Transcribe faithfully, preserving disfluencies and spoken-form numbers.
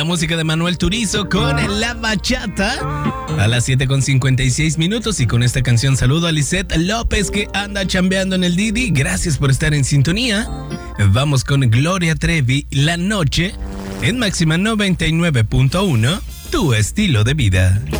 música de Manuel Turizo con La Bachata a las siete con cincuenta y seis minutos. Y con esta canción saludo a Lisette López, que anda chambeando en el Didi. Gracias por estar en sintonía. Vamos con Gloria Trevi, La Noche, en Máxima noventa y nueve punto uno, tu estilo de vida.